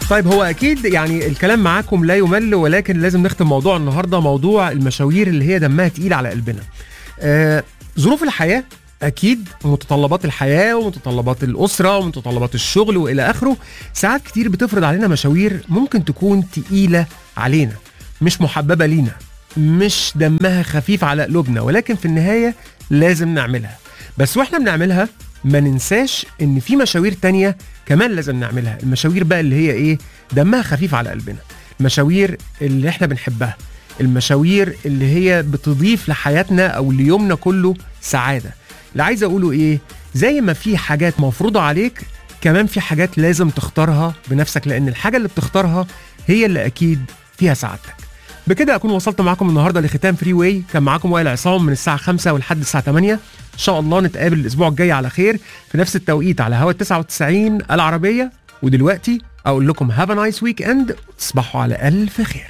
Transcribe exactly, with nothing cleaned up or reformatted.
طيب هو اكيد يعني الكلام معاكم لا يمل، ولكن لازم نختم موضوع النهارده، موضوع المشاوير اللي هي دمها تقيل على قلبنا. آه ظروف الحياه اكيد، متطلبات الحياه ومتطلبات الاسره ومتطلبات الشغل والى اخره، ساعات كتير بتفرض علينا مشاوير ممكن تكون تقيله علينا، مش محببه لينا، مش دمها خفيف على قلوبنا، ولكن في النهايه لازم نعملها. بس واحنا بنعملها ما ننساش ان في مشاوير تانية كمان لازم نعملها. المشاوير بقى اللي هي ايه، دمها خفيف على قلبنا، المشاوير اللي احنا بنحبها، المشاوير اللي هي بتضيف لحياتنا او ليومنا كله سعادة. اللي عايز اقوله ايه، زي ما في حاجات مفروضة عليك، كمان في حاجات لازم تختارها بنفسك، لان الحاجة اللي بتختارها هي اللي اكيد فيها سعادتك. بكده اكون وصلت معاكم النهارده لختام فري واي. كان معاكم وائل عصام من الساعه خمسة ولحد الساعه تمانية. ان شاء الله نتقابل الاسبوع الجاي على خير في نفس التوقيت على هوا تسعة وتسعين العربيه. ودلوقتي اقول لكم هاف ا نايس ويك اند، تصبحوا على الف خير.